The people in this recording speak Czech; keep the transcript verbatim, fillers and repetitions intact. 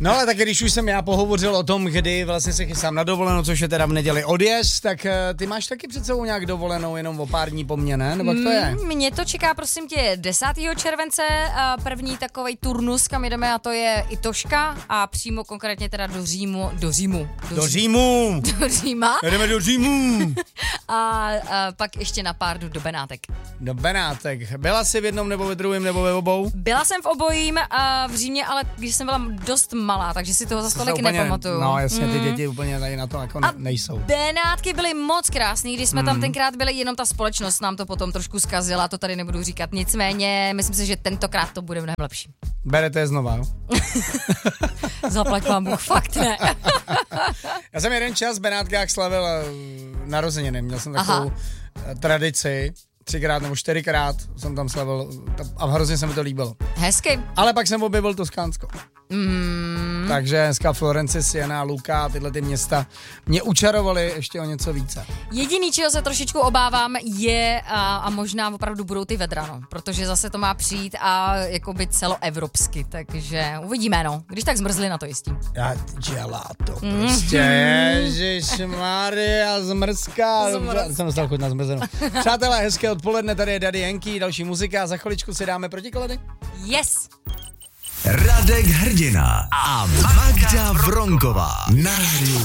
No ale tak když už jsem já pohovořil o tom, kdy vlastně se chystám na dovolenou, což je teda v neděli odjezd, tak uh, ty máš taky před sebou nějak dovolenou jenom o pár dní po mně, ne? Nebo jak to je? Mm, mě to čeká, prosím tě, desátého července, uh, první takovej turnus, kam jdeme, a to je Itoška a přímo konkrétně teda do Římu. Do Římu. Do, do Římu. Do Říma. Jdeme do Římu. a uh, pak ještě na pár dnů do Benátek. Do Benátek. Byla jsi v jednom nebo ve druhém nebo ve obou? Byla jsem v obojím a v Římě, ale když jsem byla dost malá, takže si toho za tolik nepamatuju. No jasně, ty mm. děti úplně tady na to jako a nejsou. Benátky byly moc krásný, když jsme mm. tam Mhm. tenkrát byli, jenom ta společnost nám to potom trošku zkazila, to tady nebudu říkat. Nicméně, myslím si, že tentokrát to bude mnohem lepší. Berete je znova, jo? Zaplať vám Bůh, fakt ne. Já jsem jeden čas v Benátkách slavil narozeniny, měl jsem takovou Aha. tradici. Třikrát nebo čtyřikrát jsem tam slavil a hrozně se mi to líbilo. Hezky. Ale pak jsem objevil Toskánsko. Mm. Takže dneska Florence, Siena, Luca, tyhle ty města mě učarovaly ještě o něco více. Jediný, čeho se trošičku obávám, je a, a možná opravdu budou ty vedra, no, protože zase to má přijít a jakoby celoevropsky, takže uvidíme, no. Když tak zmrzli, na to jistím. Já gelato, prostě, ježišmarja, zmrzka. Zmrz. Jsem dostal chuť na zmrzenou. Přátelé, hezké odpoledne, tady je Daddy Yankee, další muzika, za chviličku si dáme protiklady. Yes! Radek Hrdina a Magda Vronková na rádiu